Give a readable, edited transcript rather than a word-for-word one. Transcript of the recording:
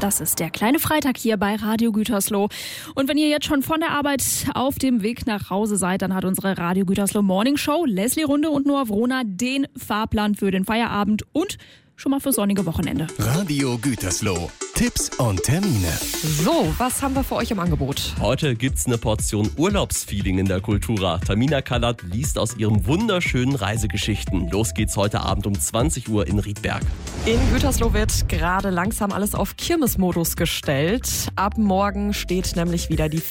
Das ist der kleine Freitag hier bei Radio Gütersloh. Und wenn ihr jetzt schon von der Arbeit auf dem Weg nach Hause seid, dann hat unsere Radio Gütersloh Morning Show Leslie Runde und Noah Vrona den Fahrplan für den Feierabend und schon mal für sonnige Wochenende. Radio Gütersloh. Tipps und Termine. So, was haben wir für euch im Angebot? Heute gibt's eine Portion Urlaubsfeeling in der Kultura. Tamina Kallert liest aus ihren wunderschönen Reisegeschichten. Los geht's heute Abend um 20 Uhr in Riedberg. In Gütersloh wird gerade langsam alles auf Kirmesmodus gestellt. Ab morgen steht nämlich wieder die